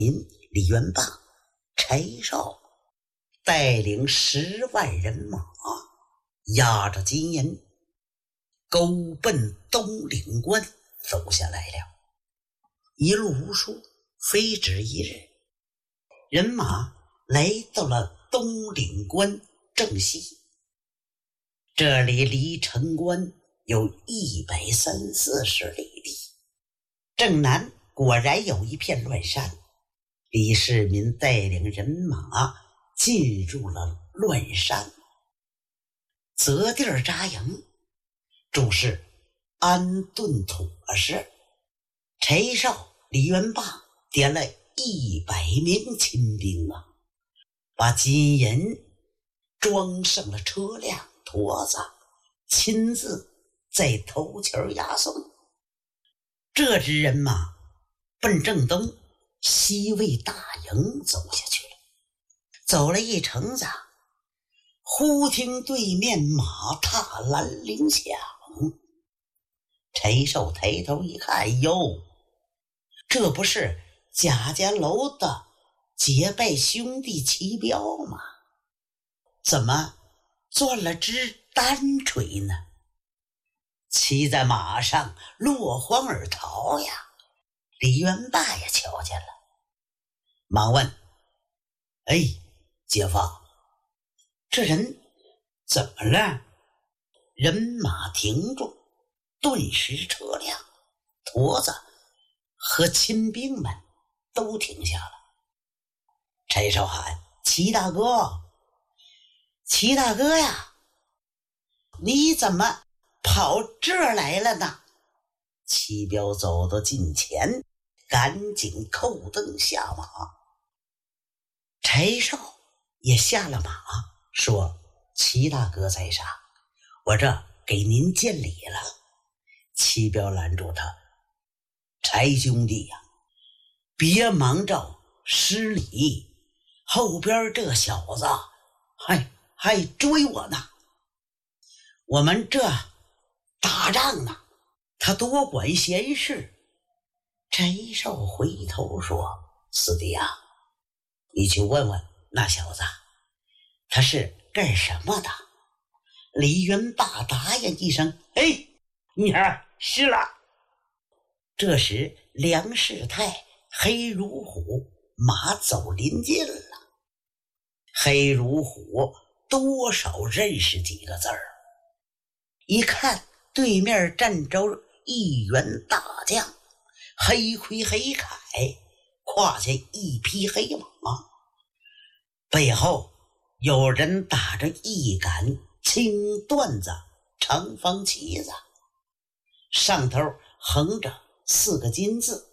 李元霸、柴少带领10万人马，押着金银，勾奔东岭关走下来了。一路无书，非止一日，人马来到了东岭关正西。这里离城关有130-140里地，正南果然有一片乱山。李世民带领人马进入了乱山，择地儿扎营，诸事安顿妥实。柴少、李元霸点了100名亲兵把金银装上了车辆驮子，亲自在头前押送。这支人马奔正东西魏大营走下去了。走了一程子，忽听对面马踏兰陵响。柴少抬头一看，哟，这不是贾家楼的结拜兄弟齐彪吗？怎么攥了支单锤呢？骑在马上落荒而逃呀！李元霸也瞧见了，忙问：哎，姐夫，这人怎么了？人马停住，顿时车辆、驮子和亲兵们都停下了。柴少喊：齐大哥，齐大哥呀，你怎么跑这儿来了呢？齐彪走到近前，赶紧扣灯下马。柴少也下了马，说：齐大哥在上，我这给您见礼了。齐彪拦住他：柴兄弟呀，别忙着失礼，后边这小子还追我呢，我们这打仗呢，他多管闲事。柴少回头说：四弟啊，你去问问那小子，他是干什么的？李元霸答应一声：哎，你是了。这时梁世泰、黑如虎马走临近了。黑如虎多少认识几个字儿，一看对面站着一员大将，黑盔黑铠，胯下一匹黑马，背后有人打着一杆青缎子长方旗子，上头横着4个金字：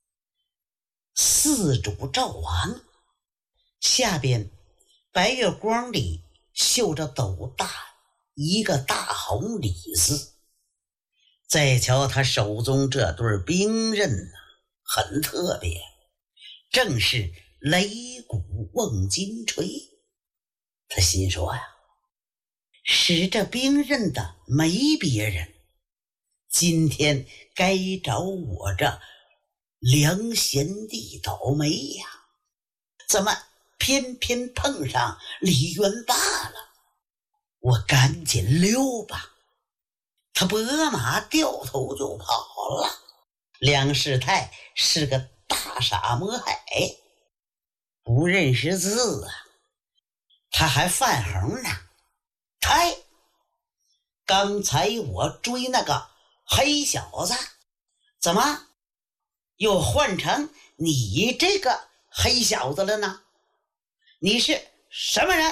四主赵王。下边白月光里绣着斗大一个大红李字。再瞧他手中这对兵刃很特别，正是擂鼓瓮金锤。他心说呀，使这兵刃的没别人，今天该找我这梁贤弟倒霉呀，怎么偏偏碰上李元霸了？我赶紧溜吧。他拨马掉头就跑了。梁世泰是个大傻魔海，不认识字啊，他还犯横呢。嗨，刚才我追那个黑小子，怎么又换成你这个黑小子了呢？你是什么人？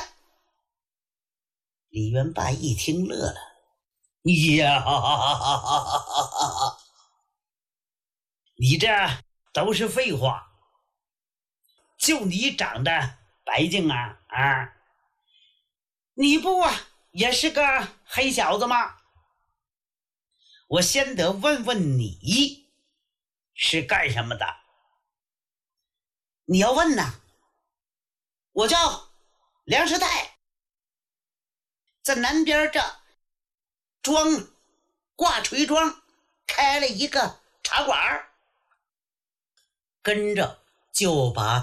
李元霸一听乐了，呀，你这都是废话，就你长得白净啊，你不也是个黑小子吗？我先得问问你是干什么的。你要问呢，我叫梁世泰，在南边这庄挂锤庄开了一个茶馆，跟着就把